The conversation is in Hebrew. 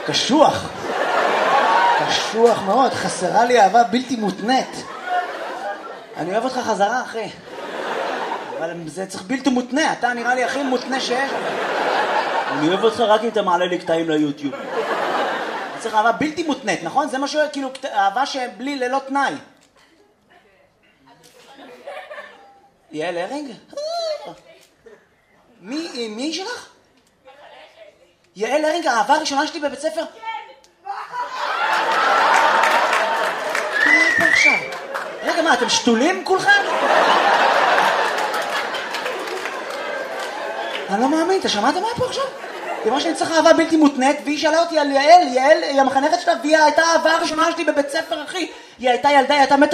קשוח. קשוח מאוד, חסרה לי אהבה בלתי מותנית. אני אוהב אותך חזרה, אחי. אבל זה צריך בלתי מותנה, אתה נראה לי הכי מותנה שיש. אני אוהב אותך רק אם אתה מעלה לי קטעים ליוטיוב. אני צריך אהבה בלתי מותנית, נכון? זה משהו, כאילו, אהבה שבלי ללא תנאי. יעל הרינג? מי שלך? יעל הרינג, האהבה הראשונה שלי בבית ספר? מה עכשיו? רגע, מה, אתם שתולים כולכם? אני לא מאמין, אתה שמעת מה פה עכשיו? היא אמרה שאני צריך אהבה בלתי מותנית, והיא שאלה אותי על יעל היא המחנכת שלה, והיא הייתה האהבה הראשונה שלי בבית ספר, אחי. היא הייתה ילדה, היא הייתה